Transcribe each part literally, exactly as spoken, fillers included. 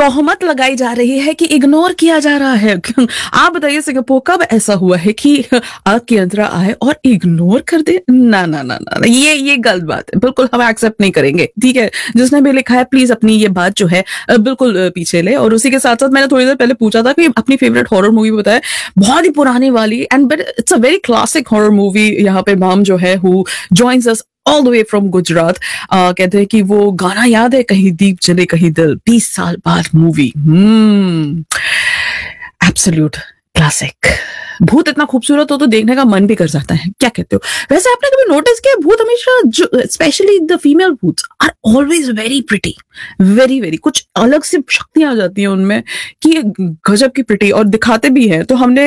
तोहमत लगाई जा रही है कि इग्नोर किया जा रहा है। आप बताइए सिंगापुर कब ऐसा हुआ है कि आपके अंतरा आए और इग्नोर कर दे? ना ना ना ना ना, ये ये गलत बात है, बिल्कुल हम एक्सेप्ट नहीं करेंगे। ठीक है, जिसने भी लिखा है प्लीज अपनी ये बात जो है अ, बिल्कुल अ, पीछे ले। और उसी के साथ साथ मैंने थोड़ी देर पहले पूछा था कि अपनी फेवरेट हॉरर मूवी बताए, बहुत ही पुरानी वाली and but it's a very classic horror movie. यहाँ पे मॉम जो है who joins us all the way from Gujarat, कहते हैं कि वो गाना याद है, कहीं दीप जले कहीं दिल, बीस साल बाद मूवी। हम्म एब्सोल्यूट क्लासिक। भूत इतना खूबसूरत हो तो देखने का मन भी कर जाता है, क्या कहते हो? वैसे आपने कभी नोटिस किया भूत हमेशा, स्पेशली द फीमेल भूत are always very pretty, very very कुछ अलग से शक्तियां आ जाती हैं उनमें कि ये गजब की प्रिटी, और दिखाते भी हैं। तो हमने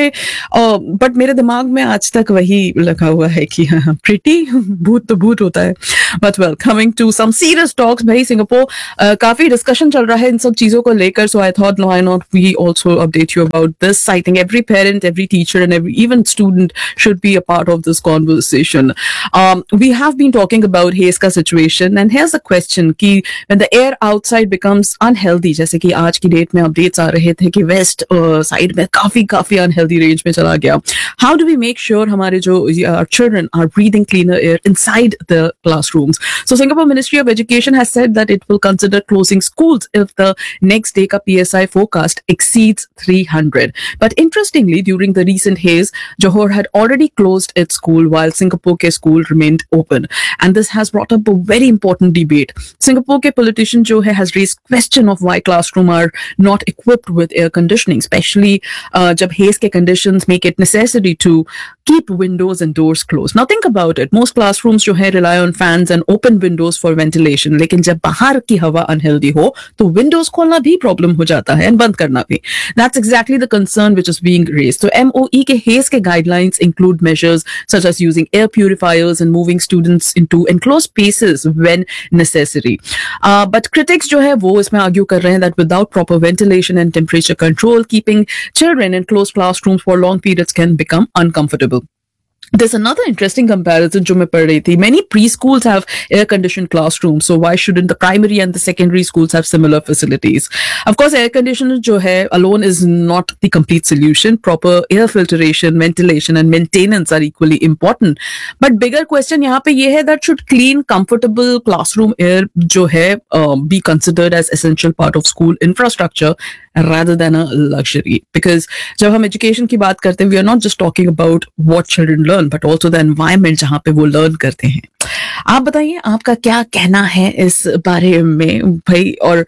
बट मेरे दिमाग में आज तक वही लगा हुआ है कि हाँ प्रिटी, भूत तो भूत होता है। But well, coming to some serious talks, भाई सिंगापुर काफी डिस्कशन चल रहा है इन सब चीजों को लेकर, सो I thought why not we also update you about this. I think every parent, every teacher, and every even student should be a part of this conversation. Um, we have been talking about haze ka situation, and here's a question: कि when the air outside becomes unhealthy, जैसे कि आज की date में updates आ रहे थे कि west side में काफी काफी अनहेल्दी रेंज में चला गया, how do we make sure हमारे जो our children are breathing cleaner air inside the classrooms? So Singapore Ministry of Education has said that it will consider closing schools if the next day ka P S I forecast exceeds three hundred. But interestingly, during the recent haze, Johor had already closed its school while Singapore ke school remained open. And this has brought up a very important debate. Singapore ke politician jo hai has raised question of why classrooms are not equipped with air conditioning, especially uh, jab haze ke conditions make it necessary to keep windows and doors closed. Now think about it. Most classrooms jo hai rely on fans and open windows for ventilation. लेकिन जब बाहर की हवा unhealthy हो तो windows खोलना भी problem हो जाता है and बंद करना भी. That's exactly the concern which is being raised. So M O E के haze के guidelines include measures such as using air purifiers and moving students into enclosed spaces when necessary. Uh, but critics जो है वो इसमें argue कर रहे हैं that without proper ventilation and temperature control, keeping children in closed classrooms for long periods can become uncomfortable. There's another interesting comparison जो मैं पढ़ रही थी. Many preschools have air-conditioned classrooms, so why shouldn't the primary and the secondary schools have similar facilities? Of course, air conditioner जो है alone is not the complete solution. Proper air filtration, ventilation, and maintenance are equally important. But bigger question यहाँ पे ये है that should clean, comfortable classroom air जो है uh, be considered as essential part of school infrastructure rather than a luxury? Because जब हम education की बात करते हैं, we are not just talking about what children learn, but also the environment जहाँ पे वो learn करते हैं. आप बताइए आपका क्या कहना है इस बारे में भाई? और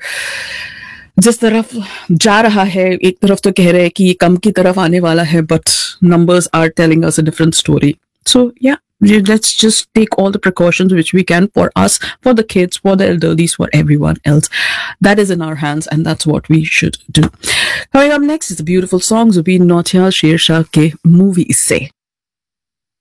जिस तरफ जा रहा है, एक तरफ तो कह रहे हैं कि ये कम की तरफ आने वाला है, but numbers are telling us a different story. So yeah, let's just take all the precautions which we can for us, for the kids, for the elderlies, for everyone else. That is in our hands, and that's what we should do. Coming up next is a beautiful song, Zubeen Nautiyal Sher Shah ke movie se.